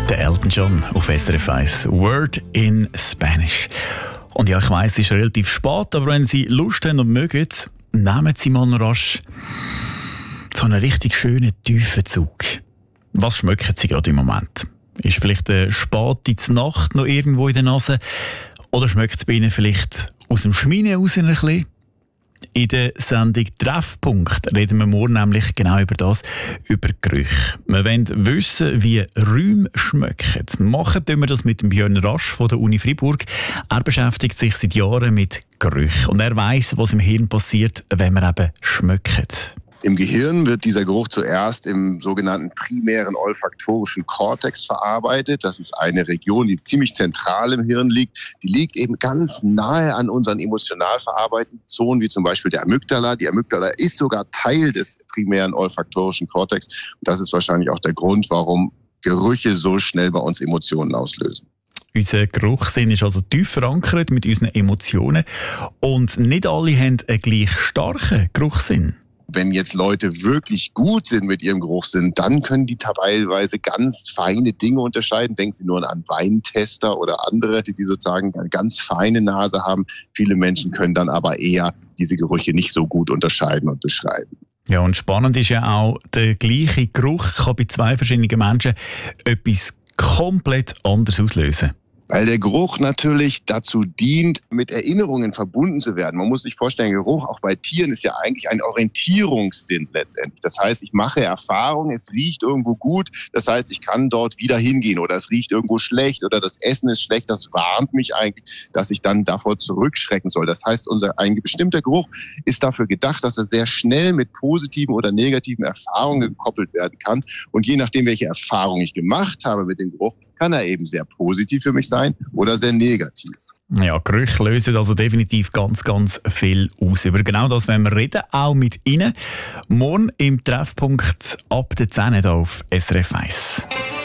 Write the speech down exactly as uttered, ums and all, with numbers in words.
Der Elton John auf S R F eins. Word in Spanish. Und ja, ich weiss, es ist relativ spät, aber wenn Sie Lust haben und mögen, nehmen Sie mal noch rasch so einen richtig schönen, tiefen Zug. Was schmecken Sie gerade im Moment? Ist vielleicht eine späte Nacht noch irgendwo in der Nase? Oder schmeckt es bei Ihnen vielleicht aus dem Schmine raus ein bisschen? In der Sendung Treffpunkt reden wir morgen nämlich genau über das, über Gerüche. Wir wollen wissen, wie Räume schmecken. Machen wir das mit dem Björn Rasch von der Uni Freiburg. Er beschäftigt sich seit Jahren mit Gerüchen und er weiss, was im Hirn passiert, wenn wir eben schmecken. Im Gehirn wird dieser Geruch zuerst im sogenannten primären olfaktorischen Kortex verarbeitet. Das ist eine Region, die ziemlich zentral im Hirn liegt. Die liegt eben ganz nahe an unseren emotional verarbeitenden Zonen, wie zum Beispiel der Amygdala. Die Amygdala ist sogar Teil des primären olfaktorischen Kortex. Und das ist wahrscheinlich auch der Grund, warum Gerüche so schnell bei uns Emotionen auslösen. Unser Geruchssinn ist also tief verankert mit unseren Emotionen. Und nicht alle haben einen gleich starken Geruchssinn. Wenn jetzt Leute wirklich gut sind mit ihrem Geruchssinn, dann können die teilweise ganz feine Dinge unterscheiden. Denken Sie nur an Weintester oder andere, die, die sozusagen eine ganz feine Nase haben. Viele Menschen können dann aber eher diese Gerüche nicht so gut unterscheiden und beschreiben. Ja, und spannend ist ja auch, der gleiche Geruch kann bei zwei verschiedenen Menschen etwas komplett anderes auslösen. Weil der Geruch natürlich dazu dient, mit Erinnerungen verbunden zu werden. Man muss sich vorstellen, Geruch auch bei Tieren ist ja eigentlich ein Orientierungssinn letztendlich. Das heißt, ich mache Erfahrungen, es riecht irgendwo gut, das heißt, ich kann dort wieder hingehen oder es riecht irgendwo schlecht oder das Essen ist schlecht, das warnt mich eigentlich, dass ich dann davor zurückschrecken soll. Das heißt, unser ein bestimmter Geruch ist dafür gedacht, dass er sehr schnell mit positiven oder negativen Erfahrungen gekoppelt werden kann. Und je nachdem, welche Erfahrung ich gemacht habe mit dem Geruch, kann er eben sehr positiv für mich sein oder sehr negativ. Ja, Gerüche lösen also definitiv ganz, ganz viel aus. Über genau das wollen wir reden, auch mit Ihnen. Morgen im Treffpunkt ab der zehn Uhr auf S R F eins.